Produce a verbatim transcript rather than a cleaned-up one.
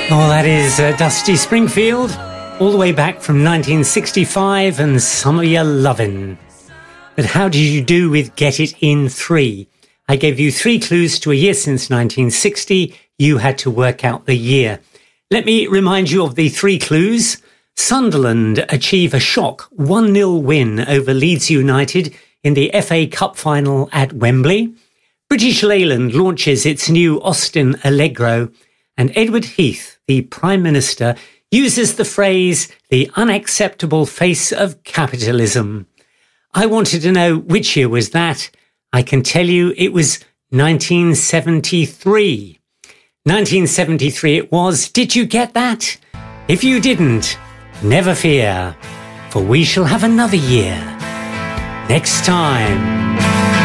Oh, that is uh, Dusty Springfield, all the way back from nineteen sixty-five, and some of you lovin'. But how did you do with Get It In three? I gave you three clues to a year since nineteen sixty. You had to work out the year. Let me remind you of the three clues. Sunderland achieve a shock one nil win over Leeds United in the F A Cup final at Wembley. British Leyland launches its new Austin Allegro. And Edward Heath, the Prime Minister, uses the phrase, the unacceptable face of capitalism. I wanted to know which year was that. I can tell you it was nineteen seventy-three. nineteen seventy-three it was. Did you get that? If you didn't, never fear, for we shall have another year next time.